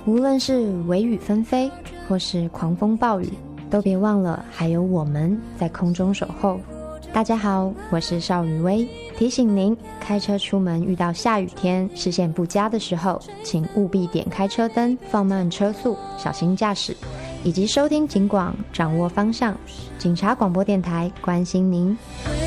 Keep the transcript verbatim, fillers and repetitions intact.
无论是微雨纷飞或是狂风暴雨，都别忘了还有我们在空中守候。大家好，我是邵雨薇，提醒您开车出门遇到下雨天视线不佳的时候，请务必点开车灯，放慢车速，小心驾驶，以及收听警广，掌握方向。警察广播电台关心您。